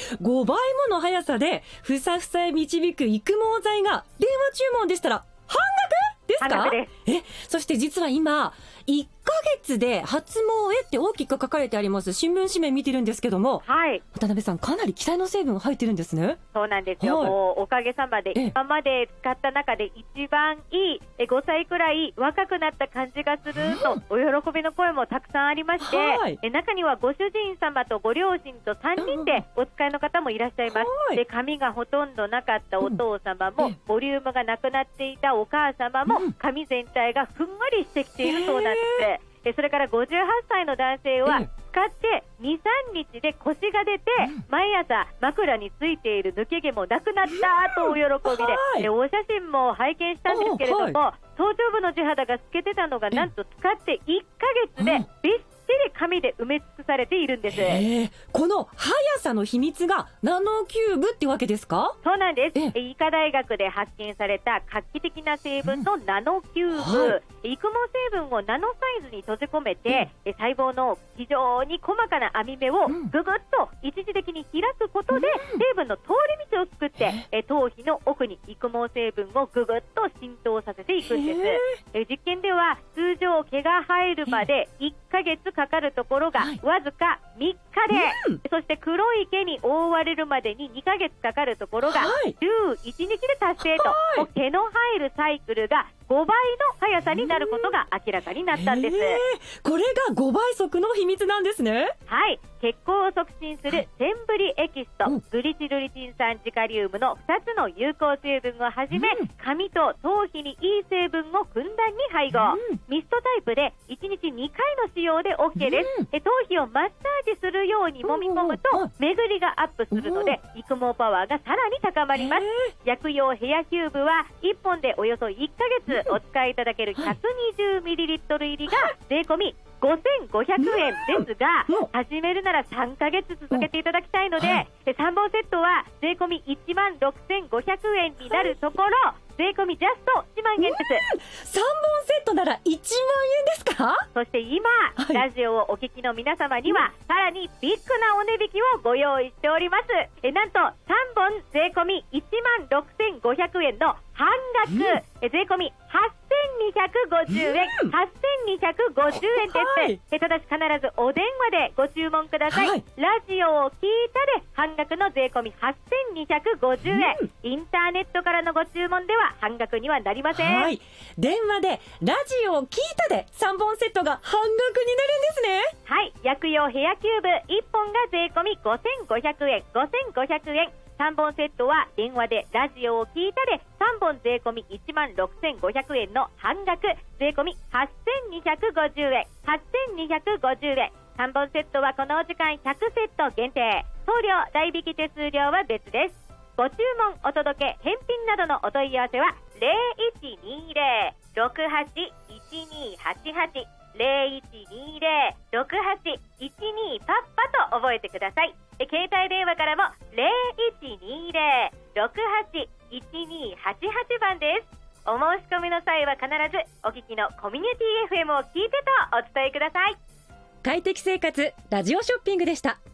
5倍もの速さでふさふさへ導く育毛剤が電話注文でしたら半額ですか？ 半額です。 そして実は今1ヶ月で発毛へって大きく書かれてあります新聞紙面見てるんですけども、 はい、 渡辺さんかなり期待の成分入ってるんですね。 そうなんですよ、もうおかげさまで今まで使った中で一番いい5歳くらい若くなった感じがするとお喜びの声もたくさんありまして、中にはご主人様とご両親と3人でお使いの方もいらっしゃいます。で、髪がほとんどなかったお父様も、ボリュームがなくなっていたお母様も、髪全体がふんわりしてきているそうなんです。それから58歳の男性は使って2、3日でコシが出て、毎朝枕についている抜け毛もなくなったとお喜びで、お写真も拝見したんですけれども、頭頂部の地肌が透けてたのがなんと使って1ヶ月でびっしり髪で埋め尽くされているんです。 この速さの秘密がナノキューブってわけですか？ そうなんです。医科大学で発見された画期的な成分のナノキューブ、育毛成分をナノサイズに閉じ込めて、細胞の非常に細かな網目をぐぐっと一時的に開くことで、成分の通り道を作って、頭皮の奥に育毛成分をぐぐっと浸透させていくんです。実験では通常毛が生えるまで1ヶ月かかるところがわずか3日で、そして黒い毛に覆われるまでに2ヶ月かかるところが11日で達成と、毛の生えるサイクルが5倍の速さになることが明らかになったんです。 これが5倍速の秘密なんですね。 はい、血行を促進するセンブリエキスとグリチルリチン酸ジカリウムの2つの有効成分をはじめ、髪と頭皮にいい成分をふんだんに配合、ミストタイプで1日2回の使用で OK です。頭皮をマッサージするように揉み込むと巡りがアップするので、育毛パワーがさらに高まります。薬用ヘアキューブは1本でおよそ1ヶ月お使いいただける 120ml 入りが税込み5500円ですが、始めるなら3ヶ月続けていただきたいので、3本セットは税込み16500円になるところ、税込みジャスト1万円です。 3本セットなら1万円ですか？ そして今、ラジオをお聞きの皆様にはさらにビッグなお値引きをご用意しております。なんと3本税込み1万6500円の半額、税込み8250円、8250円です。ただし必ずお電話でご注文ください。ラジオを聞いたで半額の税込み8250円、インターネットからのご注文では半額にはなりません。 電話でラジオを聞いたで3本セットが半額になるんですね。 はい、薬用ヘアキューブ1本が税込み5500円、5500円。3本セットは電話でラジオを聞いたで3本税込み1万6500円の半額、税込み8250円、8250円。3本セットはこのお時間100セット限定、送料代引き手数料は別です。ご注文お届け返品などのお問い合わせは 0120-681288 0120-6812パッパと覚えてください。携帯電話からも 0120-681288 番です。お申し込みの際は必ずお聞きのコミュニティ FM を聞いてとお伝えください。 快適生活ラジオショッピングでした。